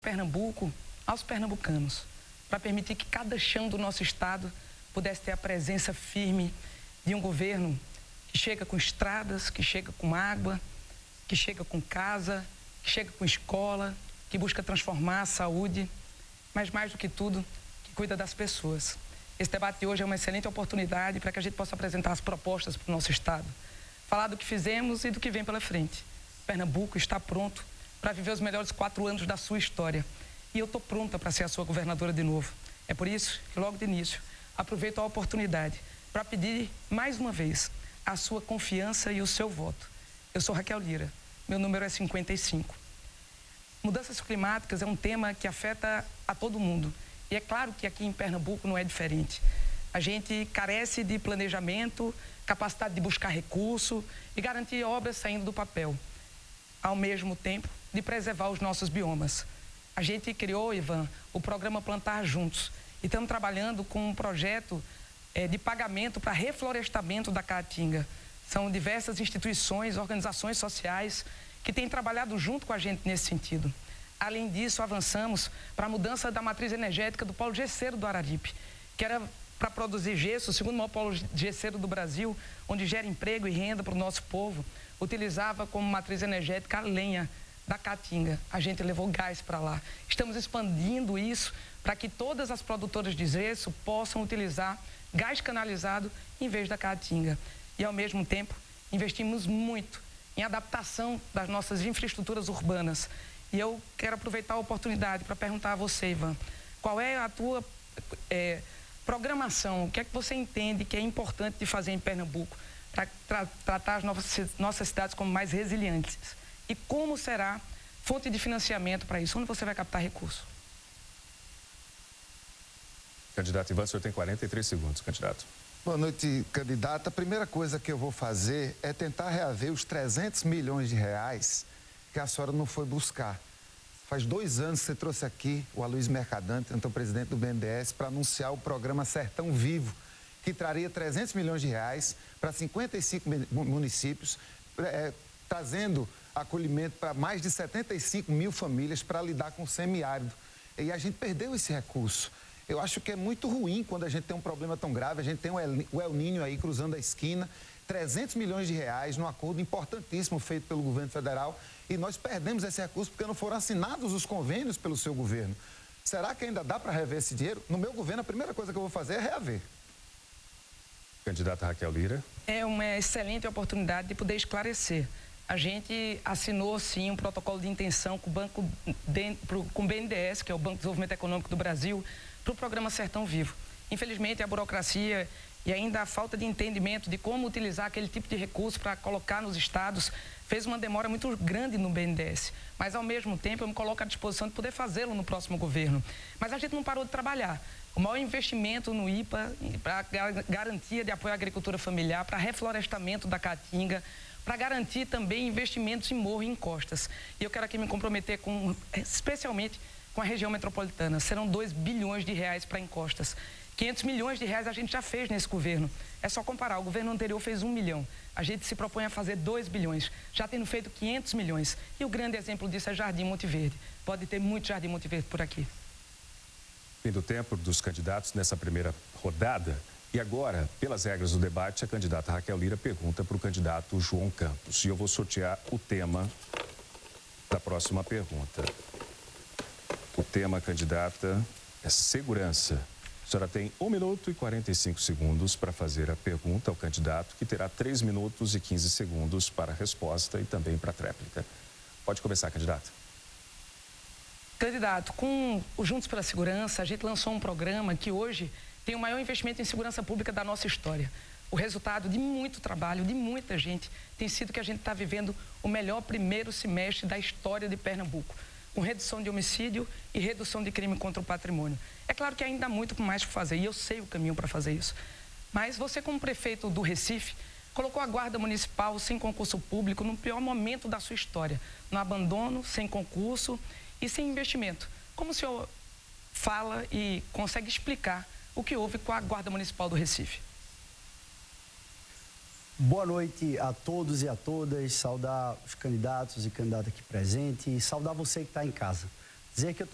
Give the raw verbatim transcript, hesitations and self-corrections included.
Pernambuco aos pernambucanos, para permitir que cada chão do nosso estado pudesse ter a presença firme de um governo que chega com estradas, que chega com água, que chega com casa, que chega com escola, que busca transformar a saúde, mas mais do que tudo, que cuida das pessoas. Esse debate de hoje é uma excelente oportunidade para que a gente possa apresentar as propostas para o nosso estado, falar do que fizemos e do que vem pela frente. Pernambuco está pronto para viver os melhores quatro anos da sua história. E eu estou pronta para ser a sua governadora de novo. É por isso que, logo de início, aproveito a oportunidade para pedir, mais uma vez, a sua confiança e o seu voto. Eu sou Raquel Lira, meu número é cinquenta e cinco. Mudanças climáticas é um tema que afeta a todo mundo. E é claro que aqui em Pernambuco não é diferente. A gente carece de planejamento, capacidade de buscar recurso e garantir obras saindo do papel. Ao mesmo tempo, de preservar os nossos biomas. A gente criou, Ivan, o programa Plantar Juntos e estamos trabalhando com um projeto é, de pagamento para reflorestamento da Caatinga. São diversas instituições, organizações sociais que têm trabalhado junto com a gente nesse sentido. Além disso, avançamos para a mudança da matriz energética do polo gesseiro do Araripe, que era para produzir gesso, o segundo maior polo gesseiro do Brasil, onde gera emprego e renda para o nosso povo, utilizava como matriz energética a lenha da Caatinga. A gente levou gás para lá. Estamos expandindo isso para que todas as produtoras de gesso possam utilizar gás canalizado em vez da Caatinga. E, ao mesmo tempo, investimos muito em adaptação das nossas infraestruturas urbanas. E eu quero aproveitar a oportunidade para perguntar a você, Ivan, qual é a tua é, programação, o que é que você entende que é importante de fazer em Pernambuco para tra tratar as nossas, nossas cidades como mais resilientes? E como será fonte de financiamento para isso? Onde você vai captar recurso? Candidato Ivan, o senhor tem quarenta e três segundos, candidato. Boa noite, candidato. A primeira coisa que eu vou fazer é tentar reaver os trezentos milhões de reais que a senhora não foi buscar. Faz dois anos que você trouxe aqui o Aloysio Mercadante, então presidente do B N D E S, para anunciar o programa Sertão Vivo, que traria trezentos milhões de reais para cinquenta e cinco municípios, é, trazendo acolhimento para mais de setenta e cinco mil famílias para lidar com o semiárido. E a gente perdeu esse recurso. Eu acho que é muito ruim quando a gente tem um problema tão grave, a gente tem o El Niño aí cruzando a esquina, trezentos milhões de reais num acordo importantíssimo feito pelo governo federal e nós perdemos esse recurso porque não foram assinados os convênios pelo seu governo. Será que ainda dá para rever esse dinheiro? No meu governo, a primeira coisa que eu vou fazer é reaver. Candidata Raquel Lira. É uma excelente oportunidade de poder esclarecer. A gente assinou, sim, um protocolo de intenção com o, banco de, pro, com o B N D E S, que é o Banco de Desenvolvimento Econômico do Brasil, para o programa Sertão Vivo. Infelizmente, a burocracia e ainda a falta de entendimento de como utilizar aquele tipo de recurso para colocar nos estados fez uma demora muito grande no B N D E S. Mas, ao mesmo tempo, eu me coloco à disposição de poder fazê-lo no próximo governo. Mas a gente não parou de trabalhar. O maior investimento no I P A, para garantia de apoio à agricultura familiar, para reflorestamento da Caatinga, para garantir também investimentos em morro e em costas. E eu quero aqui me comprometer com, especialmente com a região metropolitana. Serão dois bilhões de reais para encostas. quinhentos milhões de reais a gente já fez nesse governo. É só comparar, o governo anterior fez um milhão. A gente se propõe a fazer dois bilhões, já tendo feito quinhentos milhões. E o grande exemplo disso é Jardim Monte Verde. Pode ter muito Jardim Monte Verde por aqui. Fim do tempo dos candidatos nessa primeira rodada. E agora, pelas regras do debate, a candidata Raquel Lira pergunta para o candidato João Campos. E eu vou sortear o tema da próxima pergunta. O tema, candidata, é segurança. A senhora tem um minuto e quarenta e cinco segundos para fazer a pergunta ao candidato, que terá três minutos e quinze segundos para a resposta e também para a tréplica. Pode começar, candidato. Candidato, com o Juntos pela Segurança, a gente lançou um programa que hoje tem o maior investimento em segurança pública da nossa história. O resultado de muito trabalho, de muita gente, tem sido que a gente está vivendo o melhor primeiro semestre da história de Pernambuco, com redução de homicídio e redução de crime contra o patrimônio. É claro que ainda há muito mais para fazer, e eu sei o caminho para fazer isso. Mas você, como prefeito do Recife, colocou a Guarda Municipal sem concurso público no pior momento da sua história, no abandono, sem concurso e sem investimento. Como o senhor fala e consegue explicar o que houve com a Guarda Municipal do Recife? Boa noite a todos e a todas, saudar os candidatos e candidatas aqui presentes e saudar você que está em casa. Dizer que eu tô